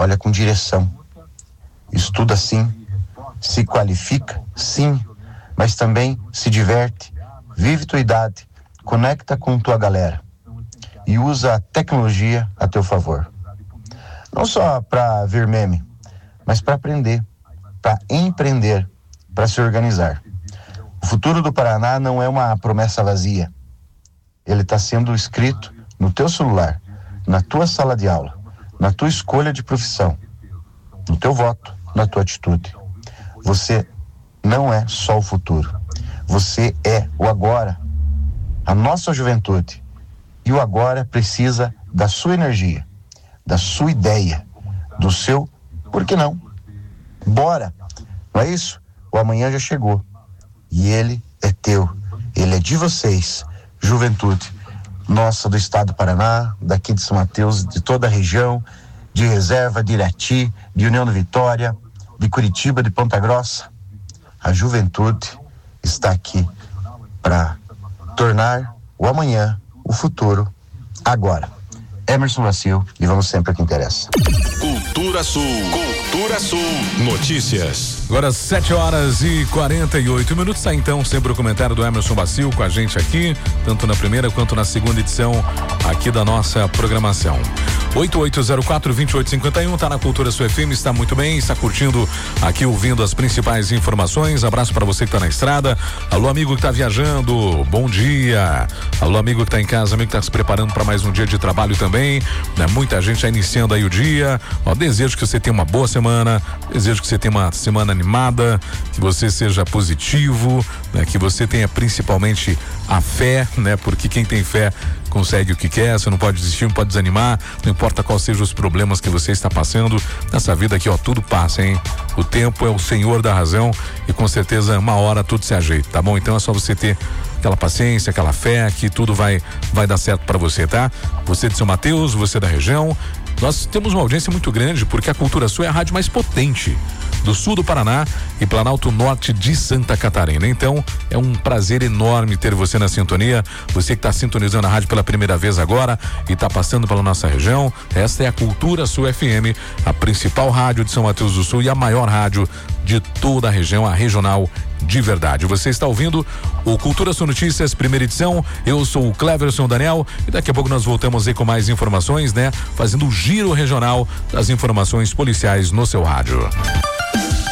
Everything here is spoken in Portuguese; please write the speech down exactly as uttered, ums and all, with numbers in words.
olha com direção. Estuda sim, se qualifica sim, mas também se diverte, vive tua idade, conecta com tua galera e usa a tecnologia a teu favor. Não só para ver meme, mas para aprender, para empreender, para se organizar. O futuro do Paraná não é uma promessa vazia. Ele está sendo escrito no teu celular, na tua sala de aula, na tua escolha de profissão, no teu voto, na tua atitude. Você não é só o futuro. Você é o agora. A nossa juventude. E o agora precisa da sua energia, da sua ideia, do seu, por que não? Bora! Não é isso? O amanhã já chegou. E ele é teu. Ele é de vocês, juventude. Nossa, do estado do Paraná, daqui de São Mateus, de toda a região, de Reserva, de Irati, de União da Vitória, de Curitiba, de Ponta Grossa. A juventude está aqui para tornar o amanhã, o futuro, agora. Emerson Vacil, e vamos sempre ao que interessa. Cultura Sul, Cultura Sul, notícias. Agora sete horas e quarenta e oito minutos, tá então sempre o comentário do Emerson Vacil com a gente aqui, tanto na primeira quanto na segunda edição aqui da nossa programação. oito oito zero quatro, dois oito cinco um, tá na Cultura Sul F M, está muito bem, está curtindo aqui, ouvindo as principais informações. Abraço para você que tá na estrada. Alô, amigo que tá viajando, bom dia. Alô, amigo que tá em casa, amigo que tá se preparando para mais um dia de trabalho também, né? Muita gente já iniciando aí o dia. Ó, desejo que você tenha uma boa semana, desejo que você tenha uma semana animada, que você seja positivo, né? Que você tenha principalmente a fé, né? Porque quem tem fé consegue o que quer, você não pode desistir, não pode desanimar, não importa quais sejam os problemas que você está passando, nessa vida aqui, ó, tudo passa, hein? O tempo é o senhor da razão e com certeza uma hora tudo se ajeita, tá bom? Então é só você ter aquela paciência, aquela fé que tudo vai, vai dar certo para você, tá? Você de São Mateus, você da região, nós temos uma audiência muito grande porque a Cultura Sul é a rádio mais potente do sul do Paraná e Planalto Norte de Santa Catarina. Então, é um prazer enorme ter você na sintonia, você que está sintonizando a rádio pela primeira vez agora e está passando pela nossa região. Esta é a Cultura Sul F M, a principal rádio de São Mateus do Sul e a maior rádio de toda a região, a regional de verdade. Você está ouvindo o Cultura Sul Notícias, primeira edição. Eu sou o Cleverson Daniel e daqui a pouco nós voltamos aí com mais informações, né? Fazendo o giro regional das informações policiais no seu rádio.